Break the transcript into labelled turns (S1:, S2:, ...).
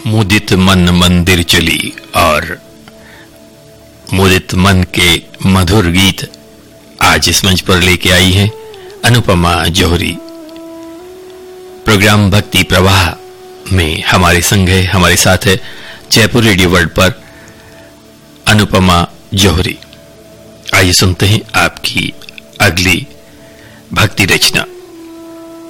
S1: मुदित मन मंदिर चली और मुदित मन के मधुर गीत आज इस मंच पर लेके आई है अनुपमा जौहरी। प्रोग्राम भक्ति प्रवाह में हमारे संग है, हमारे साथ है जयपुर रेडियो वर्ल्ड पर अनुपमा जौहरी। आइए सुनते हैं आपकी अगली भक्ति रचना।